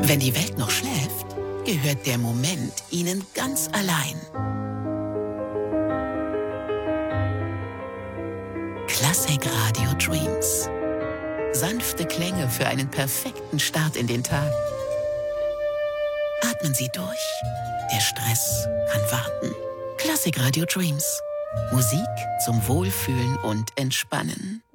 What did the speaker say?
Wenn die Welt noch schläft, gehört der Moment Ihnen ganz allein. Classic Radio Dreams. Sanfte Klänge für einen perfekten Start in den Tag. Atmen Sie durch. Der Stress kann warten. Classic Radio Dreams. Musik zum Wohlfühlen und Entspannen.